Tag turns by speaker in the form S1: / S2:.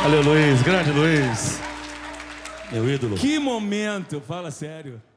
S1: Valeu, Luiz. Grande Luiz. Meu ídolo.
S2: Que momento, fala sério.